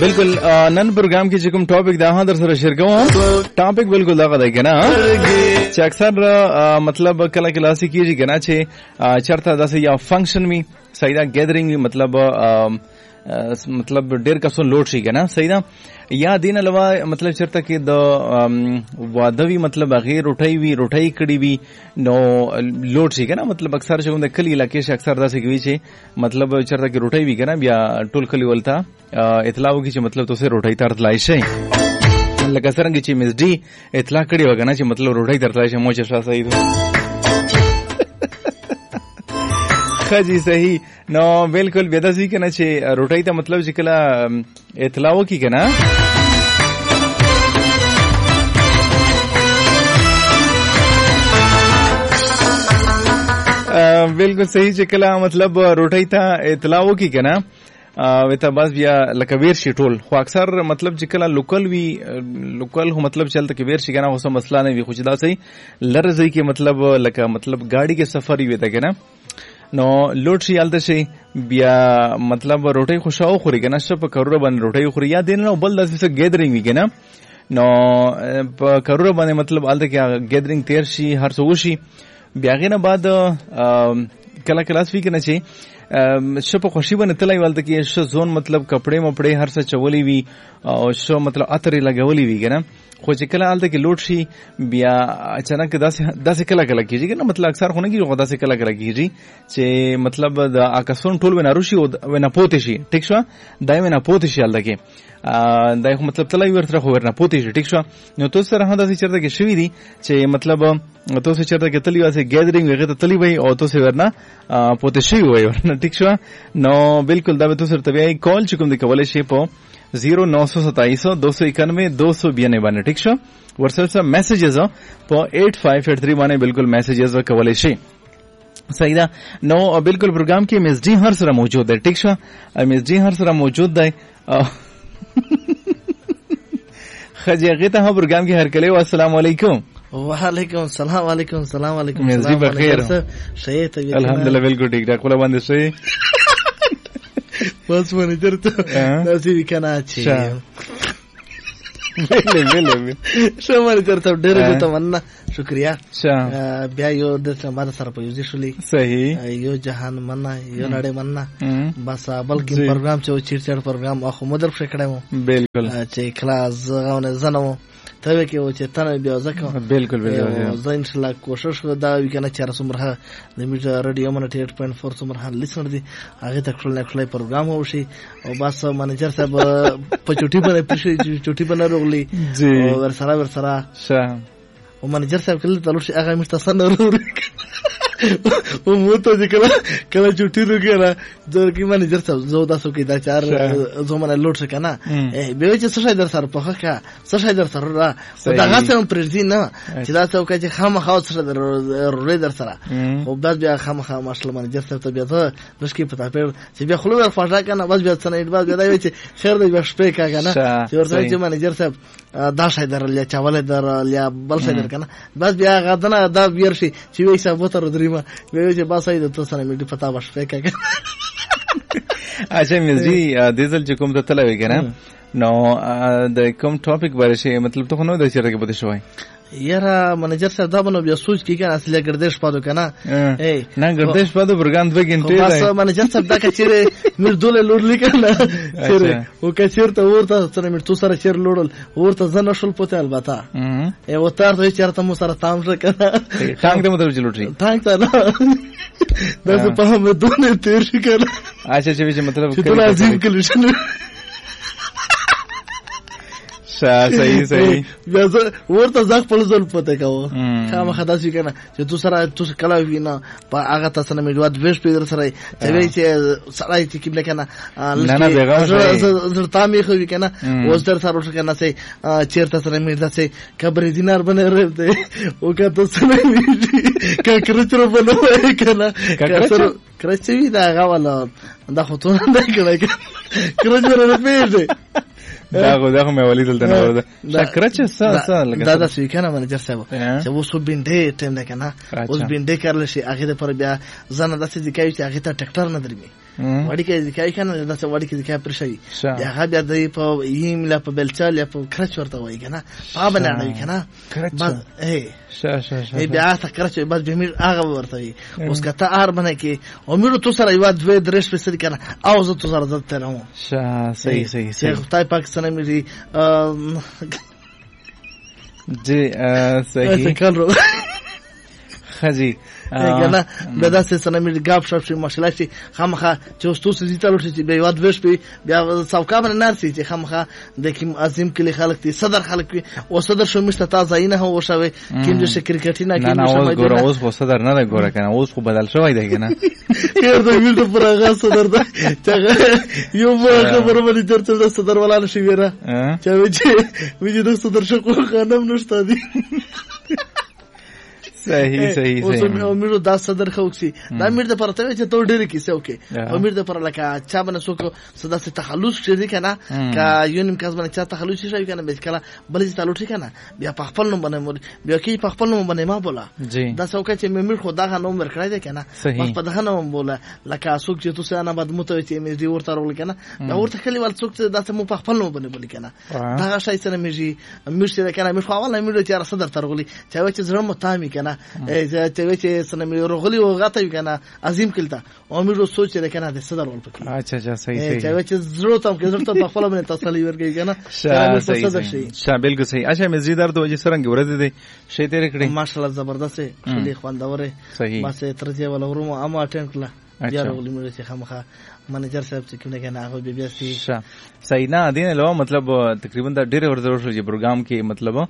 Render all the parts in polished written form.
बिल्कुल none programme की कोम टॉपिक दा हां दर सर शेयर कोम टॉपिक बिल्कुल दा गदा केना چې اکثر मतलब کله کلاسي کیږي کنه چې چرته داسې یا فنکشن می سیدا گیدرینګ मतलब ډیر کسو لوټ شي کنه سیدا یا دین علاوه मतलब چرته کې د وادوی मतलब غیر روټي کړي وی نو لوټ شي کنه मतलब اکثر چې د کلی علاقې شه اکثر داسې کوي چې मतलब چرته کې روټي وی کنه بیا ټول کلی ولتا اطلاع وکي چې मतलब توسه روټي تر تلای شي لکه څنګه چې مس ډي اطلاع کړي وګنه چې मतलब روټي تر تلای شي مو چې صحیح خجی صحیح نو بالکل بیا داسې کنه چې روټي ته मतलब چې کله اطلاع وکي کنه بالکل صحیح چې کله मतलब روټي ته اطلاع وکي کنه وته بس بیا لکه ویر شي ټول خو اکثر मतलब چې کله لوکل هو मतलब چلته کې ویر شي کنه اوسه مسله نه وي خو چې دا صحیح لرزي کې मतलब لکه मतलब गाड़ी کې سفر وي ته کنه نو لوټ شي الته شي بیا मतलब روټي خوشاو خوري کنه شپ کروڑ باندې روټي خوري یا دین نو بل داسې گیدرینګ وي کنه نو په کروڑ باندې मतलब الته کې گیدرینګ تیر شي هر څه وشي بیا غینه بعد کله کلاس وی کنه چې شپ خوشي باندې تلای ولته کې ش زون मतलब کپڑے مپڑے هر څه چولي وي او شو मतलब اترې لګولي وي کنه خو چې کله الته کې لوټ شي بیا اچانک داسې کله کېږي کنه मतलब اکثر خو نه کېږي خو داسې کله کېږي چې मतलब د اکسون ټول ونه روشي او ونه پوت شي ټیک شو دای ونه پوت شي الته کې دای خو मतलब تلای ورته خو ورنه پوت شي ټیک شو نو تو سره هم داسې چرته کې شوی دي چې मतलब تو سره چرته کې تلی واسه گیدرینګ وغه ته تلی وای او تو سره ورنه پوت شي وای ورنه ټیک شو نو بالکل دا به تو سره طبيعي کال چې کوم دی کولای شي په 0927291 ٹھیک شو WhatsApp سے میسجز په 8583 باندې بالکل میسجز کولای شي صحیح ده نو بالکل پروګرام کې مس ډي هر سره موجود دی ٹھیک شو مس ډي هر سره موجود دی خجیغه ته پروګرام کې هر کله السلام علیکم وعلیکم السلام علیکم السلام علیکم مس ډي بخیر صحیح ته الحمدلله بالکل ٹھیک ٹھاک ولا باندې صحیح بس منیجر ته نصیب کنه چې ویلې شو منیجر ته ډېر ته مننه شکریا بیا یو د سماره سره په یوځی شولې صحیح یو جهان مننه یو نړۍ مننه بس بلکې پروګرام چې چیرچړ پروګرام اخو مدر فکر کړم بالکل چې کلاس غونه زنمو ته کې و چې تنه بیا ځکه بالکل زه ان شاء الله کوشش کوم دا وکنه چې رسمره د میټ رادیو منټ 8.4 سمره لسنر دي هغه ته خپل پروګرام وشي او بس منیجر صاحب په چټي باندې پښې چټي باندې روغلي او ورسره او منیجر صاحب کله تلو شي هغه مستسن وروري او موته چې کله چټي روګره ځکه منیجر صاحب زو تاسو کې دا چار زمونه لوټ کنه به چې څه در سره په خکه څه در سره دا غاڅم پرځي نه چې دا څوک چې خامخا سره رولې در سره او بس بیا خامخا ماشله منیجر صاحب ته بیا ته مشکې پتا پیر چې بیا خلو ور فاجا کنه بس بیا څنګه بیا دا وی چې خیر دې بیا شپې کا کنه چې ورته چې منیجر صاحب دا شای درلیا چاول درلیا بل شای در کنه بس بیا غدنه دا بیر شي چې وی حساب وته درېما وی چې بس اې د تو سره مې پتا واش پې کا اچھا مزي دیزل چې کوم ته تلوي کنه نو د کوم ټاپک باندې شي मतलब ته نو د چیرې کې پته شوی یاره منیجر صاحب دا بنو بیا سوچ کی کنه اصله گردش پادو کنه نه گردش پادو برګاند به ګنټه بس منیجر صاحب دا کچره مر دوله لوړلی کنه چیرې او کچرته ورته سره مر تو سره چیر لوړل ورته زنه شول پته البته او تر ته چرته مو سره تام څه کنه ټانک ته مطلب چلوټري ټانک ته دا په هم دونه تیر شي کنه اچھا چې مطلب ټول عظیم کلیشن صحیح بیا ورته ځکه په ځل پته کاوه خامخا داسې کنه چې تو کله وینا په هغه تاسو نه میډواد ویش په سره چې وی چې سړی چې کله کنه نه بیغه زړه می خو کنه اوس در سره وش کنه چې چیرته سره میډه چې قبر دینار باندې رته او که تاسو نه میږي که کرچرو باندې کنه کرچوي دا غواله دا خو ته نه کنه کرچرو نه میږي دا مې ولید دلته نه ورده شکر چې لګا دا څه کنه منیجر صاحب چې اوس بینډه ټیم نه کنه اوس بینډه کارل شي هغه پر بیا زنه داسې ځکه چې هغه ته ټریکټر نه درمي وړي کې ځکه کنه دا څه وړي کې ځکه پرشي هغه بیا د په یم لا په بلچال یا په کرچ ورته وای کنه په باندې نه کنه بعد ای بیا تا کرچ بعد به هغه ورته وي اوس کته ار باندې کې امیر تو سره یو دوه درش په سر کنه او زه تو سره ځته نه صحیح صحیح خدای پاکستان مې جی صحیح خجی کنه به داسې سره مې ګاپ شاپ شي ماشاءالله چې خامخه چې اوس تاسو دې تلو چې بیا واد وش په بیا څوکا باندې نارسي چې خامخه د کوم عظیم کلی خلک دي صدر خلک او صدر شو مشته تازه نه هو شوی کوم چې کرکټی نه کوم نه ګور اوس خو صدر نه ګور کنه اوس خو بدل شوی دی کنه یو د ویل ته پر هغه صدر دا یو خبره باندې چرته صدر ولاله شي ویرا چې ویجه د صدر شو خانم نشته دي صحیح امیر دا صدر خوکسی دا امیر د پرته چې تو ډېر کیسه وکي امیر د پر لکه چا باندې څوک صدا سے تخلص شې کنه کا یونیم کاز باندې چا تخلص شي کنه به کله بل چې تعلق کنه بیا په خپل نوم باندې بیا کې په خپل نوم باندې ما بولا دا څوک چې امیر خدا غا نوم ورکړی دی کنه بس په دغه نوم بولا لکه څوک چې تو سره نه بعد متوي امیر دی ورته ورول کنه دا ورته کلی ول څوک چې دا څه په خپل نوم باندې بولی کنه دا شای سره میږي امیر چې کنه امیر خو اول امیر چې صدر ترغلی چې زړه متامي کنه چې سنه مې رغلی او غاته کنه عظیم کلتا امیر سوچ دې کنه د صدر ول پکې اچھا صحیح چې ضرورت هم کې ضرورت په خپل باندې تسلی ورګي کنه صحیح بالکل صحیح اچھا مزیدار د وجه سرنګ ورته دي شي تیر کړی ماشاءالله زبردست خلی خواندوره بس ترځه ولا ورمو اما اټینډ کړه بیا رغلی مې چې خامخه منیجر صاحب چې کنه کنه هغه بیا سي صحیح نه دین له مطلب تقریبا د ډېر ورته شو چې پروګرام کې مطلب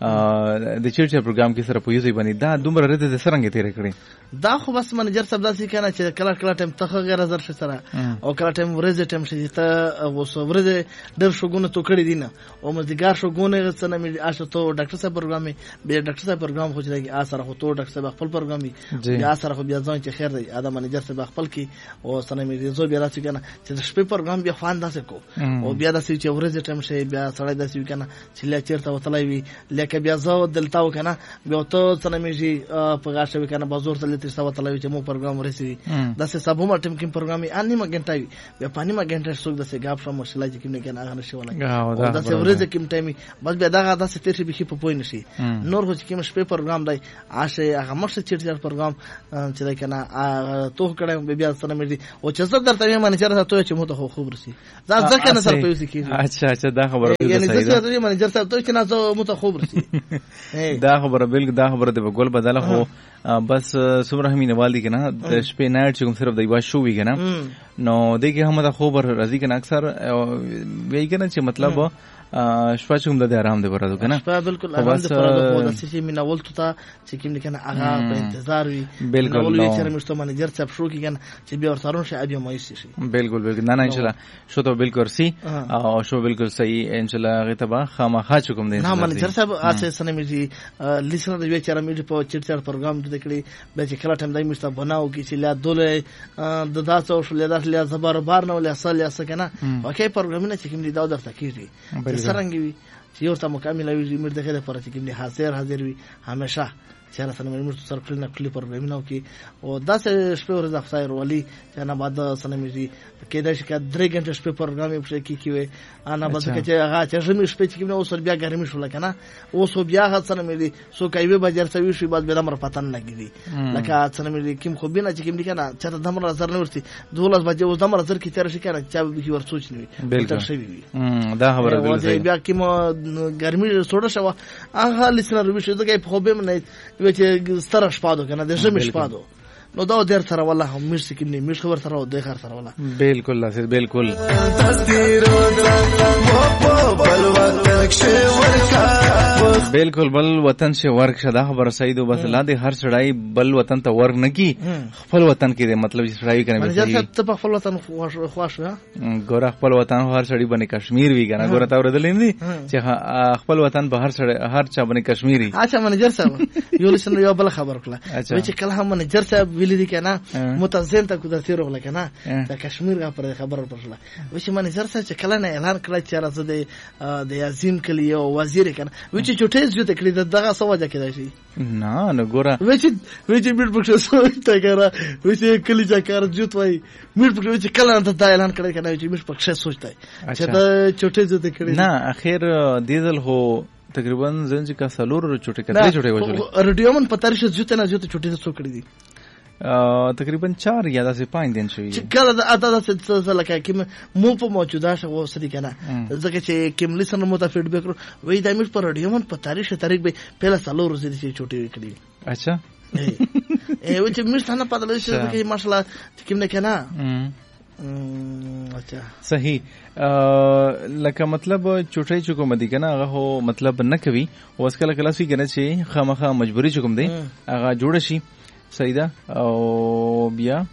د چیرته پروګرام کې سره پویږي باندې دا دومره رته د سرنګ تیر کړی دا خو بس منیجر صاحب داسې کنه چې کله کله ټیم ته غیر زر شي سره او کله ټیم ورځ ټیم شي ته وسو ورځ ډېر شوګونه تو کړی دي نه او مزګار شوګونه څنګه مې آشه ته ډاکټر صاحب پروګرام به ډاکټر صاحب پروګرام خو چې آ سره خو تو ډاکټر صاحب خپل پروګرام بیا سره خو بیا ځان چې خیر دی ادم منیجر صاحب خپل کی او څنګه مې زو بیا راځي کنه چې شپې پروګرام بیا خوان داسې کو او بیا داسې چې ورځ ټیم شي بیا سړی داسې کنه چې لا چیرته وتلای وي لکه بیا زو دلتاو کنه بیا ته څنګه مې په غاښه کنه بازور ته لته سو وتلای چې مو پروګرام ورسي داسې سبو ما ټیم کې پروګرام یې انیمه غنټای بیا پانی ما غنټه څوک داسې غاپ شو مشله چې کنه کنه هغه نشي ولا داسې ورځ کې ټیم بس بیا دا داسې تیر شي به په پوي نشي نور خو چې کوم شپې پروګرام دی آشه هغه مرسته چیرته پروګرام چې کنه تو کړه بیا څنګه مې او چې زه درته مې منیجر ته ته چې مو ته خوب رسي ځکه نه سره پېوسی کیږي اچھا دا خبره ده یعنی زه ته منیجر ته ته چې نه زه مو ته خوب رسي دا خبره بالکل دا خبره ده ګول بدله خو بس سمره همي نوال دي کنه د شپې نایټ چې کوم صرف د یو شو وی کنه نو دغه هم د خبر راځي کنه اکثر وی کنه چې مطلب شپه چې کوم د آرام دی پرادو کنه شپه بالکل آرام دی پرادو د سې مینه ولته تا چې کوم کنه هغه په انتظار وي بالکل نو چې مشته منیجر صاحب شو کی کنه چې بیا ورتارون شي ابي مایوس شي بالکل نه ان شاء الله شو ته بالکل سي او شو بالکل صحیح ان شاء الله غته با خامخا چکم دي نه منیجر صاحب اسه سنه می لیسنر د وی چر می په چرچر پروګرام د کړي به چې کله ټیم دای مشته بناو کی چې لا دوله د داسو شو له داسه زبر بار نه ولې اصل یا سکنه واکه پروګرام نه چې کوم دي دا درته کیږي سرنګ وي چې یو ته مکمل وي مر دغه لپاره چې کوم حاضر وي همیشه چاره سره مې مرته سره کړل کلی پروګرام نو کې او داسې شپه ورځ افسر ولی چې نه بعد سره مې کې دا چې 3 غنټه شپه پروګرام یې پښې کې وي انا بعد کې چې هغه چې زمي شپه چې کوم اوس بیا ګرمي شو لکنه اوس بیا هڅه سره مې سو کوي بازار ته وي شي بعد به دمر پتن لګي لکه سره مې کوم خو بینه چې کوم دي کنه چې دمر نظر نه ورتي 12 بجې اوس دمر نظر کې تر شي کنه چې به کې ور سوچ نه وي تر شي وي دا خبره بالکل بیا کوم ګرمي سوړه شو هغه لسنه روي شو دغه په به نه چې ستاره شپادو کنه د ژمي شپادو نو دا ډېر سره والله هم مرسي کې نه مش خبر سره او د خر سره والله بالکل لاسه بالکل بالکل بل وطن سے ورک شدا خبر سعید بس لا دې هر سړی بل وطن ته ورک نه کی خپل وطن کې مطلب چې سړی کنه مطلب ته په خپل وطن خوښ ګور خپل وطن هر سړی باندې کشمیر وی کنه ګور تا وردل نه چې خپل وطن په هر سړی هر چا باندې کشمیری اچھا منیجر صاحب یو لسن یو بل خبر کړه چې کله هم منیجر صاحب ویل دي کنه متزن ته کو درته روغله کنه ته کشمیر غا خبر پرله و چې منیجر صاحب چې کله نه اعلان کړ چې راځي د عظیم کلی او وزیر کنه و چې چټه جوته کړی دغه سوجا کېدای شي نه نه ګوره وچ میټ پکښه سوچته کرا وچ کلی چا کار جوت وای میټ پکښه وچ کله ته دا اعلان کړی کنه چې میټ پکښه سوچته چې دا چوټه جوته کړی نه اخر دیدل هو تقریبا زنجي کا سالور چوټه کړی چوټه وځولې رډیو من پتارش جوته نه جوته چوټه څو کړی دي تقریبا 4 یا داسې 5 دن شوی چې کله د اته داسې لکه کوم مو په موجوده شو وسري کنه ځکه چې کوم لیسن مو ته فیډبیک وای دا میټ پر رډیو من په تاریخ به پهلا سالور زیات چې چوټي کړی اچھا و چې میټ نه پاتې لږ چې ماشاءالله کوم نه کنه اچھا صحیح لکه مطلب چوټي چکو مدي کنه هغه هو مطلب نه کوي اوس کله کله سي کنه چې خامخا مجبوری چکم دی هغه جوړ شي صحیح ده او بیا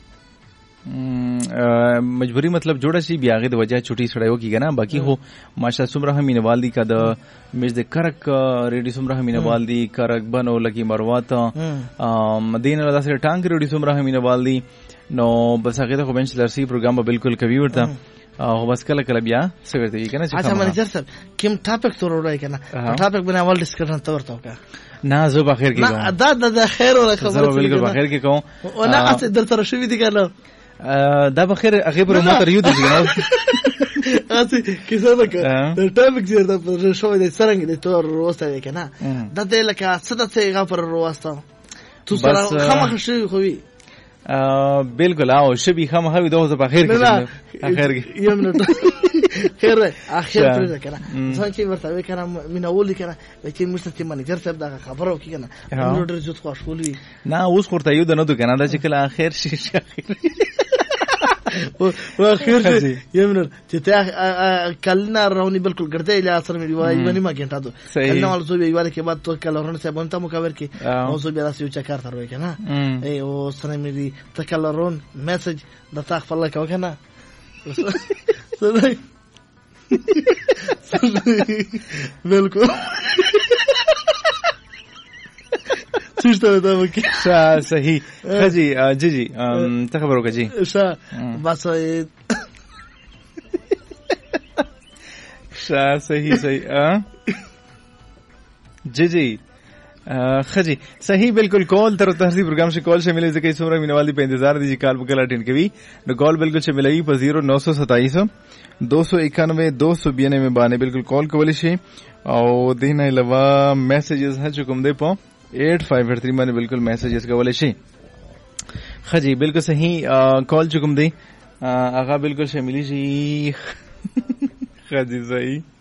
مجبوری مطلب جوړه شي بیا غي د وجہ چټي سړیو کی کنه باقی هو ماشا سمره همینوال دی کده مز د کرک ریډي سمره همینوال دی کرک بنو لګي مروات مدینه له داسې ټانګ ریډي سمره همینوال دی نو بس هغه د بنچ لرسي پروګرام بالکل کوي ورته او بس کله کله بیا څه ورته کنه چې اچھا منیجر صاحب کوم ټاپک تور وړای کنه ټاپک بنا اول ډیسکشن تور تا وکا نه زه بخیر کې کوم دا خیر ولا خبره زه بالکل بخیر کې کوم ولا اته در سره شوې دي کنه دا بخیر هغه پر موټر یو دي کنه اته کیسه ده د ټاپک زیر د پر شوې دي سرنګ دي تور وسته کنه دا د لکه څه د څه غفر واسطه تو سره خامخ شوی خوې بالکل او شبي خامخ وي دوه بخیر کې اخر کې یم نه خیر اخر پرې کنه ځان چې ورته کنه مینه ولي کنه چې مستې منیجر صاحب دا خبره وکي کنه نو ډېر زړه خوشحال وي نه اوس خورته یو د نه کنه دا چې کله اخر شي واخر یم چې ته کلنا راونی بالکل ګرځي له اثر مې وایي ونی ما ګنټا دو کلنا ول زوی ویل کې بعد تو کله رون صاحب انت مکور کې او زوی بیا سيو چکر تر وای کنه ای او سره مې ته کله رون میسج د تا خپل لکه وکنه بالکل چیشته ده وکی صحیح خجی جی ته خبرو کا جی بس صحیح جی خجی صحیح بالکل کال تر تحصیل پروگرام سے کال شامل ہے کہ سمرا مینوالی پہ انتظار دیجیے کال بکل اٹینڈ کبھی نو کال بالکل شامل ہے 0927 291 292 بالکل کال کولی شي او دینه علاوه میسجز ها چکم دے پو 8583 باندې بالکل میسجز کولی شي خجی بالکل صحیح کال چکم دی هغه بالکل شامل شي خجی صحیح